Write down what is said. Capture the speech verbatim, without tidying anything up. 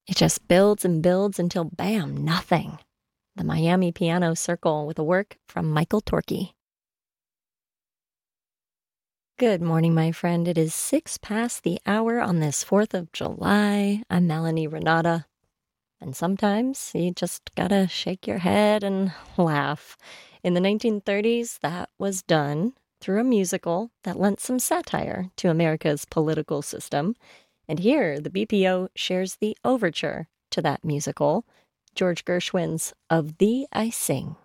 It just builds and builds until bam, nothing. The Miami Piano Circle with a work from Michael Torkey. Good morning, my friend. It is six past the hour on this fourth of July. I'm Melanie Renata. And sometimes you just gotta shake your head and laugh. In the nineteen thirties, that was done through a musical that lent some satire to America's political system. And here, the B P O shares the overture to that musical, George Gershwin's Of Thee I Sing.